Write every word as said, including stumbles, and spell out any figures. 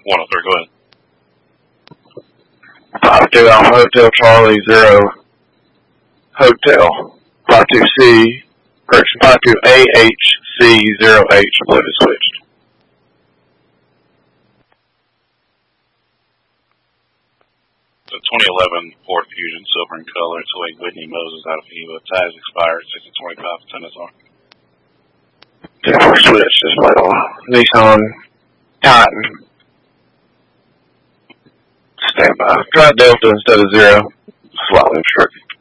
one oh three, go ahead. five two Alpha Hotel Charlie, zero Hotel, five two C, correction, five two A H C, zero H, I believe it's switched. The twenty eleven Ford Fusion, silver in color, it's away Whitney Moses out of Eva. Tires expired, six twenty-five, ten S R. Yeah, we're switched as well. Nissan Titan. Stand by. Try Delta instead of zero. Slightly obstructed.